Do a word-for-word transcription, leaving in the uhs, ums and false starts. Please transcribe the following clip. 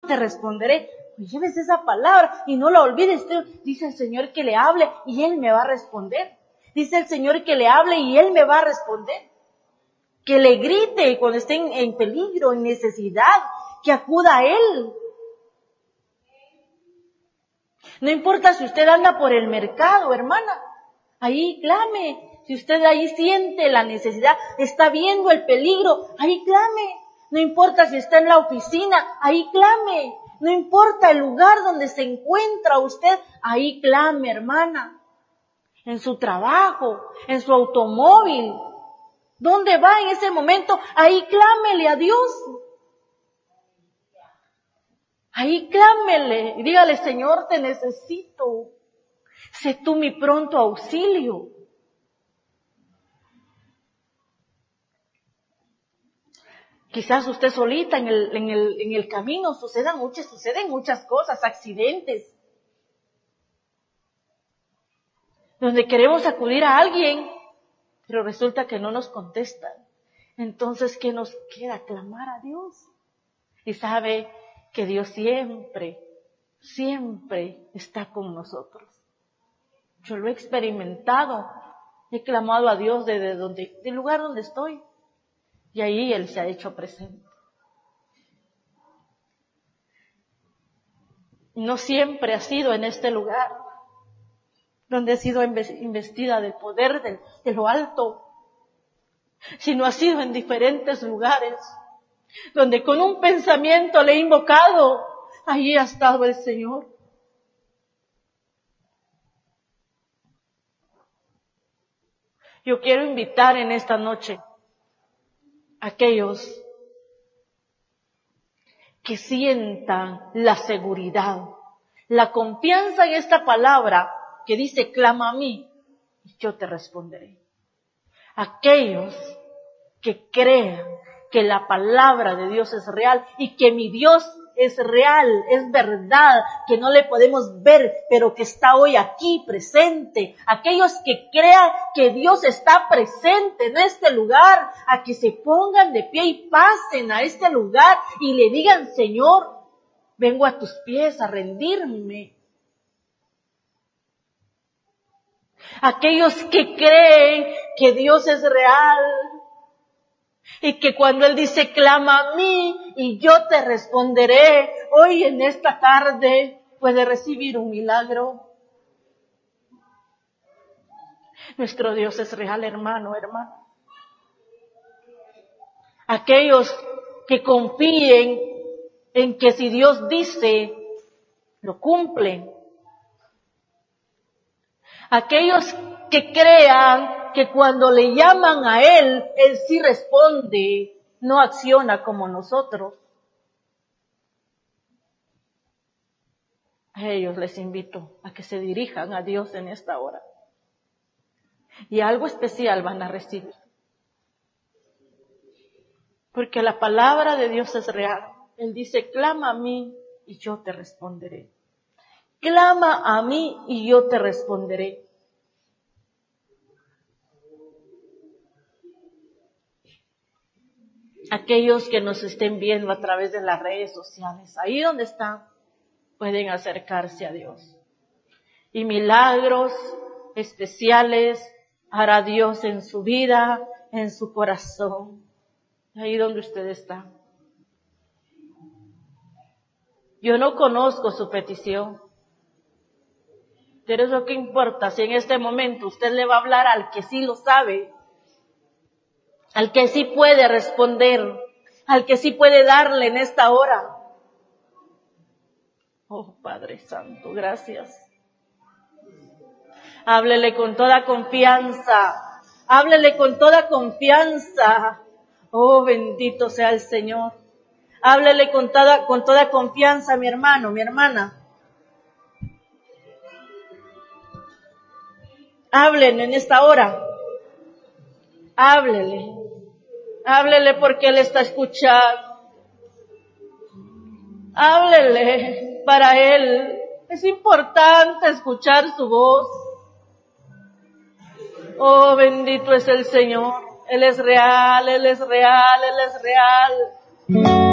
te responderé. Pues llévese esa palabra y no la olvides. Dice el Señor que le hable y Él me va a responder. Dice el Señor que le hable y Él me va a responder. Que le grite cuando esté en, en peligro, en necesidad, que acuda a Él. No importa si usted anda por el mercado, hermana, ahí clame. Si usted ahí siente la necesidad, está viendo el peligro, ahí clame. No importa si está en la oficina, ahí clame. No importa el lugar donde se encuentra usted, ahí clame, hermana. En su trabajo, en su automóvil. ¿Dónde va en ese momento? Ahí clámele a Dios. Ahí clámele y dígale, Señor, te necesito. Sé tú mi pronto auxilio. Quizás usted solita en el, en el, en el camino sucedan muchas, suceden muchas cosas, accidentes. Donde queremos acudir a alguien, pero resulta que no nos contestan. Entonces, ¿qué nos queda? Clamar a Dios. Y sabe que Dios siempre, siempre está con nosotros. Yo lo he experimentado. He clamado a Dios desde donde, del lugar donde estoy. Y ahí Él se ha hecho presente. No siempre ha sido en este lugar, donde he sido investida del poder de, de lo alto, sino ha sido en diferentes lugares, donde con un pensamiento le he invocado, allí ha estado el Señor. Yo quiero invitar en esta noche a aquellos que sientan la seguridad, la confianza en esta palabra que dice, clama a mí y yo te responderé. Aquellos que crean que la palabra de Dios es real y que mi Dios es real, es verdad, que no le podemos ver, pero que está hoy aquí presente. Aquellos que crean que Dios está presente en este lugar, a que se pongan de pie y pasen a este lugar y le digan, Señor, vengo a tus pies a rendirme. Aquellos que creen que Dios es real y que cuando Él dice, clama a mí y yo te responderé, hoy en esta tarde puede recibir un milagro. Nuestro Dios es real, hermano, hermana. Aquellos que confíen en que si Dios dice, lo cumplen. Aquellos que crean que cuando le llaman a Él, Él sí responde, no acciona como nosotros. A ellos les invito a que se dirijan a Dios en esta hora. Y algo especial van a recibir. Porque la palabra de Dios es real. Él dice, clama a mí y yo te responderé. Clama a mí y yo te responderé. Aquellos que nos estén viendo a través de las redes sociales, ahí donde están, pueden acercarse a Dios. Y milagros especiales hará Dios en su vida, en su corazón. Ahí donde usted está. Yo no conozco su petición. Pero eso qué importa si en este momento usted le va a hablar al que sí lo sabe, al que sí puede responder, al que sí puede darle en esta hora. Oh Padre Santo, gracias. Háblele con toda confianza, háblele con toda confianza. Oh bendito sea el Señor. Háblele con toda, con toda confianza, mi hermano, mi hermana. Háblenle en esta hora. Háblele. Háblele porque Él está escuchando. Háblele. Para Él es importante escuchar su voz. Oh, bendito es el Señor. Él es real, Él es real, Él es real.